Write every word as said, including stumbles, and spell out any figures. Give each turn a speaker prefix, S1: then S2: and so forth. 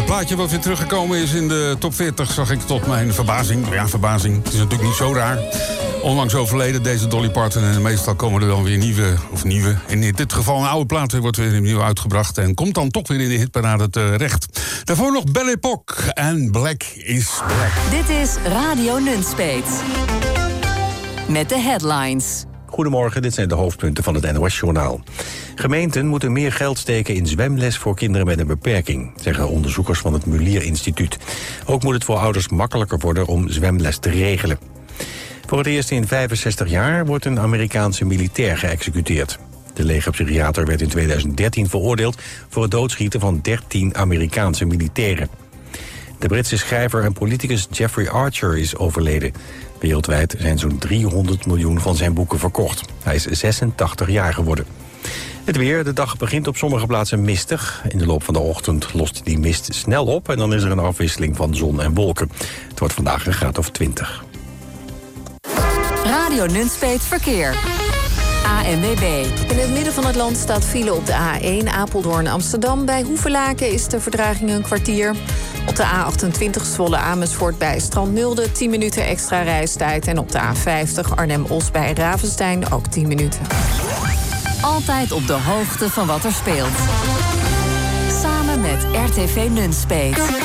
S1: plaatje wat weer teruggekomen is in de top veertig... zag ik tot mijn verbazing. Ja, verbazing. Het is natuurlijk niet zo raar. Onlangs overleden deze Dolly Parton. En meestal komen er dan weer nieuwe, of nieuwe... in dit geval een oude plaat wordt weer opnieuw uitgebracht... en komt dan toch weer in de hitparade terecht. Daarvoor nog Belle Époque en Black is Black.
S2: Dit is Radio Nunspeet. Met de headlines.
S3: Goedemorgen, dit zijn de hoofdpunten van het N O S-journaal. Gemeenten moeten meer geld steken in zwemles voor kinderen met een beperking, zeggen onderzoekers van het Mulier Instituut. Ook moet het voor ouders makkelijker worden om zwemles te regelen. Voor het eerst in vijfenzestig jaar wordt een Amerikaanse militair geëxecuteerd. De legerpsychiater werd in tweeduizend dertien veroordeeld voor het doodschieten van dertien Amerikaanse militairen. De Britse schrijver en politicus Jeffrey Archer is overleden. Wereldwijd zijn zo'n driehonderd miljoen van zijn boeken verkocht. Hij is zesentachtig jaar geworden. Het weer, de dag begint op sommige plaatsen mistig. In de loop van de ochtend lost die mist snel op... en dan is er een afwisseling van zon en wolken. Het wordt vandaag een graad of twintig.
S2: Radio Nunspeet Verkeer. A N W B.
S4: In het midden van het land staat file op de A één Apeldoorn-Amsterdam. Bij Hoevelaken is de vertraging een kwartier. Op de A achtentwintig Zwolle-Amersfoort bij Strandmulde tien minuten extra reistijd. En op de A vijftig Arnhem-Os bij Ravenstein ook tien minuten.
S2: Altijd op de hoogte van wat er speelt. Samen met R T V Nunspeet.